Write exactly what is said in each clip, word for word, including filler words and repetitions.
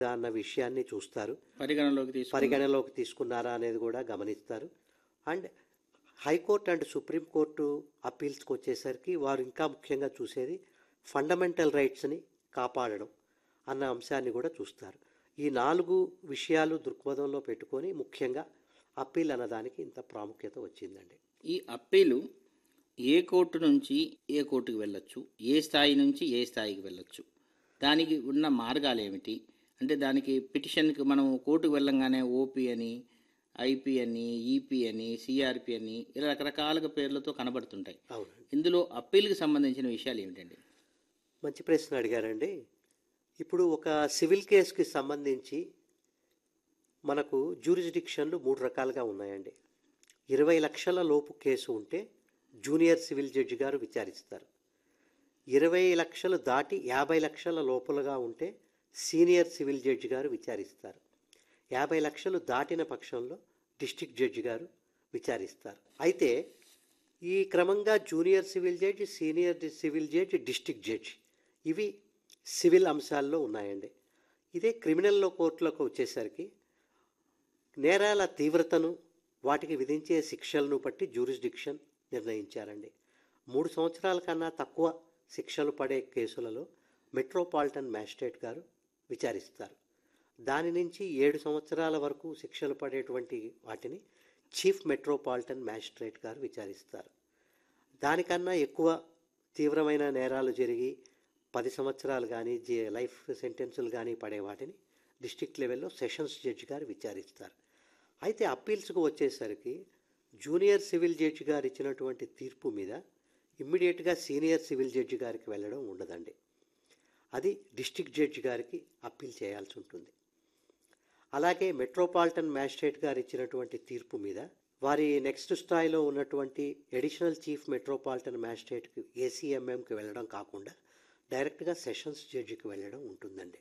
అన్న విషయాన్ని చూస్తారు, పరిగణలోకి తీసుకు పరిగణలోకి తీసుకున్నారా అనేది కూడా గమనిస్తారు. అండ్ హైకోర్టు అండ్ సుప్రీంకోర్టు అప్పీల్స్కి వచ్చేసరికి వారు ఇంకా ముఖ్యంగా చూసేది ఫండమెంటల్ రైట్స్ని కాపాడడం అన్న అంశాన్ని కూడా చూస్తారు. ఈ నాలుగు విషయాలు దృక్పథంలో పెట్టుకొని ముఖ్యంగా అప్పీల్ అన్నదానికి ఇంత ప్రాముఖ్యత వచ్చిందండి. ఈ అప్పీలు ఏ కోర్టు నుంచి ఏ కోర్టుకు వెళ్ళొచ్చు, ఏ స్థాయి నుంచి ఏ స్థాయికి వెళ్ళొచ్చు, దానికి ఉన్న మార్గాలు ఏమిటి? అంటే దానికి పిటిషన్కి మనం కోర్టుకు వెళ్ళంగానే ఓపీ అని, ఐపీ అని, ఈపీ అని, సిఆర్పి అని ఇలా రకరకాలుగా పేర్లతో కనబడుతుంటాయి. అవునండి, ఇందులో అప్పీల్కి సంబంధించిన విషయాలు ఏమిటండి? మంచి ప్రశ్న అడిగారండి. ఇప్పుడు ఒక సివిల్ కేసుకి సంబంధించి మనకు జ్యూరిస్డిక్షన్లు మూడు రకాలుగా ఉన్నాయండి. ఇరవై లక్షల లోపు కేసు ఉంటే జూనియర్ సివిల్ జడ్జి గారు విచారిస్తారు. ఇరవై లక్షలు దాటి యాభై లక్షల లోపలగా ఉంటే సీనియర్ సివిల్ జడ్జి గారు విచారిస్తారు. యాభై లక్షలు దాటిన పక్షంలో డిస్ట్రిక్ట్ జడ్జి గారు విచారిస్తారు. అయితే ఈ క్రమంగా junior civil judge, senior civil judge, district judge ఇవి సివిల్ అంశాల్లో ఉన్నాయండి. ఇదే క్రిమినల్లో కోర్టులకు వచ్చేసరికి నేరాల తీవ్రతను, వాటికి విధించే శిక్షలను బట్టి జ్యూరిస్డిక్షన్ నిర్ణయించారండి. మూడు సంవత్సరాల కన్నా తక్కువ శిక్షలు పడే కేసులలో మెట్రోపాలిటన్ మ్యాజిస్ట్రేట్ గారు విచారిస్తారు. దాని నుంచి ఏడు సంవత్సరాల వరకు శిక్షలు పడేటువంటి వాటిని చీఫ్ మెట్రోపాలిటన్ మ్యాజిస్ట్రేట్ గారు విచారిస్తారు. దానికన్నా ఎక్కువ తీవ్రమైన నేరాలు జరిగి పది సంవత్సరాలు కానీ జీ లైఫ్ సెంటెన్సులు కానీ పడే వాటిని డిస్ట్రిక్ట్ లెవెల్లో సెషన్స్ జడ్జి గారు విచారిస్తారు. అయితే అప్పీల్స్కు వచ్చేసరికి జూనియర్ సివిల్ జడ్జి గారు ఇచ్చినటువంటి తీర్పు మీద ఇమ్మీడియట్గా సీనియర్ సివిల్ జడ్జి గారికి వెళ్ళడం ఉండదండి. అది డిస్ట్రిక్ట్ జడ్జి గారికి అప్పీల్ చేయాల్సి ఉంటుంది. అలాగే మెట్రోపాలిటన్ మ్యాజిస్ట్రేట్ గారు ఇచ్చినటువంటి తీర్పు మీద వారి నెక్స్ట్ స్థాయిలో ఉన్నటువంటి అడిషనల్ చీఫ్ మెట్రోపాలిటన్ మ్యాజిస్ట్రేట్కి ఏసీఎంఎంకి వెళ్ళడం కాకుండా డైరెక్ట్గా సెషన్స్ జడ్జికి వెళ్ళడం ఉంటుందండి.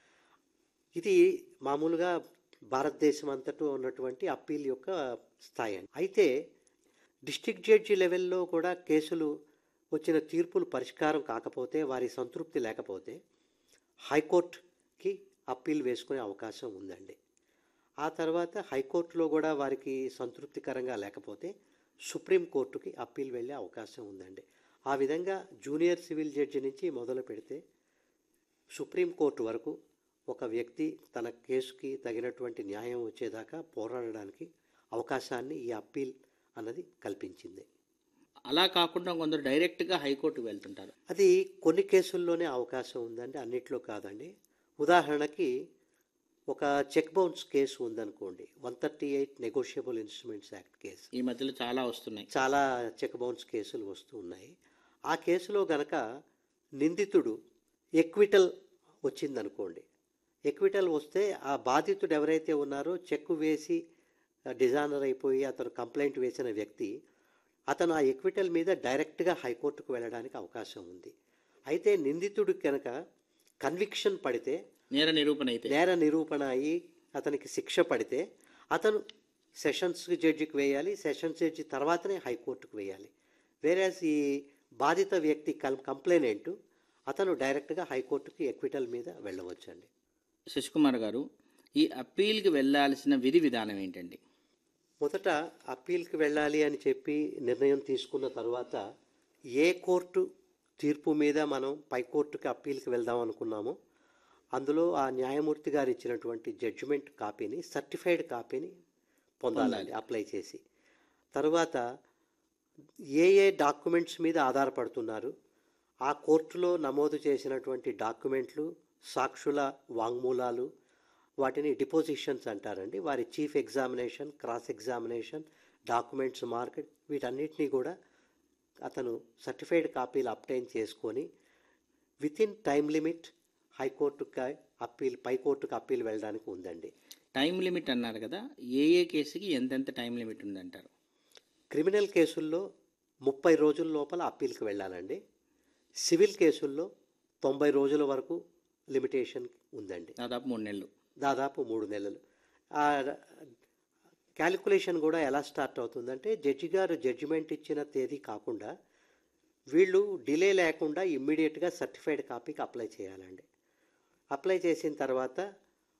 ఇది మామూలుగా భారతదేశం అంతటా ఉన్నటువంటి అప్పీల్ యొక్క స్థాయి అండి. అయితే డిస్ట్రిక్ట్ జడ్జి లెవెల్లో కూడా కేసులు వచ్చిన తీర్పులు పరిష్కారం కాకపోతే, వారి సంతృప్తి లేకపోతే హైకోర్టుకి అప్పీల్ వేసుకునే అవకాశం ఉందండి. ఆ తర్వాత హైకోర్టులో కూడా వారికి సంతృప్తికరంగా లేకపోతే సుప్రీంకోర్టుకి అప్పీల్ వెళ్ళే అవకాశం ఉందండి. ఆ విధంగా జూనియర్ సివిల్ జడ్జి నుంచి మొదలు పెడితే సుప్రీంకోర్టు వరకు ఒక వ్యక్తి తన కేసుకి తగినటువంటి న్యాయం వచ్చేదాకా పోరాడడానికి అవకాశాన్ని ఈ అప్పీల్ అన్నది కల్పించింది. అలా కాకుండా కొందరు డైరెక్ట్గా హైకోర్టుకు వెళ్తుంటారు. అది కొన్ని కేసుల్లోనే అవకాశం ఉందండి, అన్నిట్లో కాదండి. ఉదాహరణకి ఒక చెక్ బౌన్స్ కేసు ఉందనుకోండి, one thirty eight negotiable instruments act case. ఈ మధ్యలో చాలా వస్తున్నాయి, చాలా చెక్ బౌన్స్ కేసులు వస్తూ ఉన్నాయి. ఆ కేసులో గనక నిందితుడు ఎక్విటల్ వచ్చిందనుకోండి, ఎక్విటల్ వస్తే ఆ బాధితుడు ఎవరైతే ఉన్నారో చెక్కు వేసి డిజానర్ అయిపోయి అతను కంప్లైంట్ వేసిన వ్యక్తి, అతను ఆ ఎక్విటల్ మీద డైరెక్ట్గా హైకోర్టుకు వెళ్ళడానికి అవకాశం ఉంది. అయితే నిందితుడు కనుక కన్విక్షన్ పడితే, నేర నిరూపణ అయితే నేర నిరూపణ అయ్యి అతనికి శిక్ష పడితే అతను సెషన్స్ జడ్జికి వేయాలి, సెషన్స్ జడ్జి తర్వాతనే హైకోర్టుకు వేయాలి. వేరేస్ ఈ బాధిత వ్యక్తి కంప్లైనెంట్ అతను డైరెక్ట్గా హైకోర్టుకి ఎక్విటల్ మీద వెళ్ళవచ్చండి. శశికుమార్ గారు, ఈ అప్పీల్కి వెళ్ళాల్సిన విధి విధానం ఏంటండి? మొదట అప్పీల్కి వెళ్ళాలి అని చెప్పి నిర్ణయం తీసుకున్న తర్వాత ఏ కోర్టు తీర్పు మీద మనం పై కోర్టుకి అప్పీల్కి వెళ్దాం అనుకున్నామో అందులో ఆ న్యాయమూర్తి గారు ఇచ్చినటువంటి జడ్జిమెంట్ కాపీని, సర్టిఫైడ్ కాపీని పొందాలండి అప్లై చేసి. తర్వాత ఏ ఏ డాక్యుమెంట్స్ మీద ఆధారపడుతున్నారు, ఆ కోర్టులో నమోదు చేసినటువంటి డాక్యుమెంట్లు, సాక్షుల వాంగ్మూలాలు, వాటిని డిపోజిషన్స్ అంటారండి. వారి chief examination, cross examination, documents market, వీటన్నిటినీ కూడా అతను సర్టిఫైడ్ కాపీలు అప్టైన్ చేసుకొని విత్ ఇన్ టైం లిమిట్ హైకోర్టుకి అప్పీల్, పై కోర్టుకు అప్పీల్ వెళ్ళడానికి ఉందండి. టైం లిమిట్ అన్నారు కదా, ఏ ఏ కేసుకి ఎంతెంత టైం లిమిట్ ఉందంటారు? క్రిమినల్ కేసుల్లో ముప్పై రోజుల లోపల అప్పీల్కి వెళ్ళాలండి. సివిల్ కేసుల్లో తొంభై రోజుల వరకు లిమిటేషన్ ఉందండి, దాదాపు మూడు నెలలు దాదాపు మూడు నెలలు. ఆ క్యాలిక్యులేషన్ కూడా ఎలా స్టార్ట్ అవుతుందంటే, జడ్జి గారు జడ్జిమెంట్ ఇచ్చిన తేదీ కాకుండా వీళ్ళు డిలే లేకుండా ఇమ్మీడియట్గా సర్టిఫైడ్ కాపీకి అప్లై చేయాలండి. అప్లై చేసిన తర్వాత